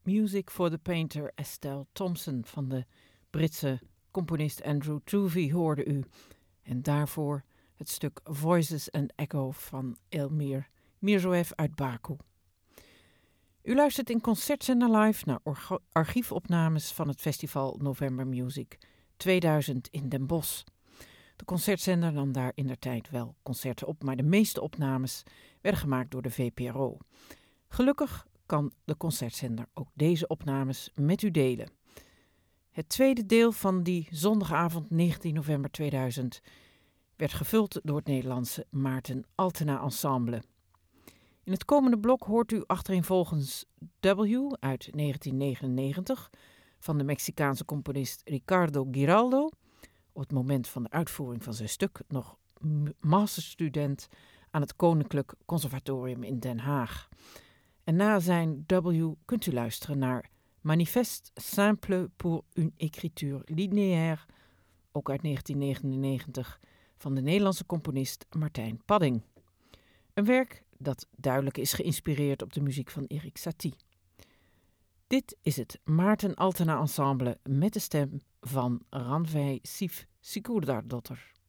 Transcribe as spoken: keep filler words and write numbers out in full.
Music for the Painter Estelle Thompson van de Britse componist Andrew Toovey hoorde u. En daarvoor het stuk Voices and Echo van Elmir Mirzoev uit Baku. U luistert in Concertzender Live naar orga- archiefopnames van het festival November Music tweeduizend in Den Bosch. De concertzender nam daar indertijd wel concerten op, maar de meeste opnames werden gemaakt door de V P R O. Gelukkig kan de concertzender ook deze opnames met u delen. Het tweede deel van die zondagavond negentien november tweeduizend werd gevuld door het Nederlandse Maarten Altena Ensemble. In het komende blok hoort u achtereenvolgens W uit negentien negenennegentig van de Mexicaanse componist Ricardo Giraldo, op het moment van de uitvoering van zijn stuk nog masterstudent aan het Koninklijk Conservatorium in Den Haag. En na zijn W kunt u luisteren naar Manifeste simple pour une écriture linéaire, ook uit negentien negenennegentig, van de Nederlandse componist Martijn Padding. Een werk dat duidelijk is geïnspireerd op de muziek van Erik Satie. Dit is het Maarten Altena Ensemble met de stem van Rannveig Sif Sigurðardóttir.